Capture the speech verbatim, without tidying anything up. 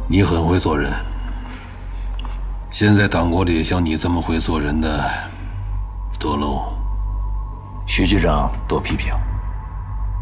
你很会做人。现在党国里像你这么会做人的多喽。 徐局长多批评。